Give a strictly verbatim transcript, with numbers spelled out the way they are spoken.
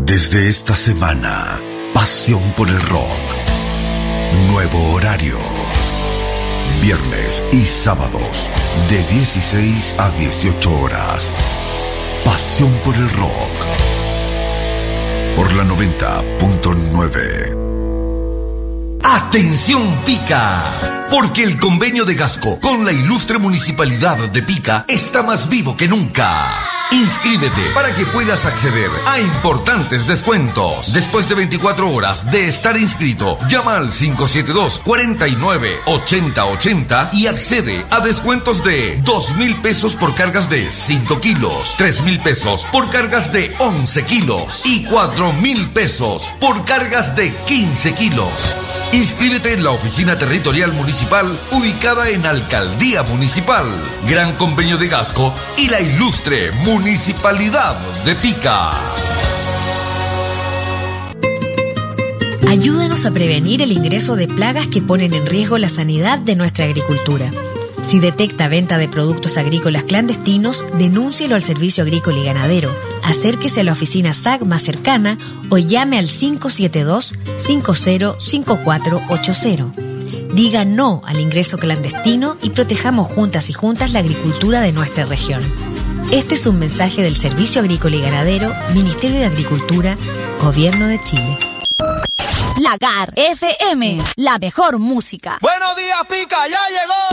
Desde esta semana, pasión por el rock. Nuevo horario. Viernes y sábados, de dieciséis a dieciocho horas. Pasión por el rock. Por la noventa punto nueve. ¡Atención Pica! Porque el convenio de Gasco con la ilustre municipalidad de Pica está más vivo que nunca. Inscríbete para que puedas acceder a importantes descuentos. Después de veinticuatro horas de estar inscrito, llama al cinco siete dos, cuatro nueve, ocho cero ocho cero y accede a descuentos de dos mil pesos por cargas de cinco kilos, tres mil pesos por cargas de once kilos y cuatro mil pesos por cargas de quince kilos. Inscríbete en la oficina territorial municipal ubicada en Alcaldía Municipal. Gran convenio de Gasco y la ilustre Municipalidad de Pica. Ayúdanos a prevenir el ingreso de plagas que ponen en riesgo la sanidad de nuestra agricultura. Si detecta venta de productos agrícolas clandestinos, denúncielo al Servicio Agrícola y Ganadero, acérquese a la oficina S A C más cercana o llame al cinco siete dos, cinco cero cinco cuatro ocho cero. Diga no al ingreso clandestino y protejamos juntas y juntas la agricultura de nuestra región. Este es un mensaje del Servicio Agrícola y Ganadero, Ministerio de Agricultura, Gobierno de Chile. Lagar F M, la mejor música. Buenos días, Pica, ya llegó.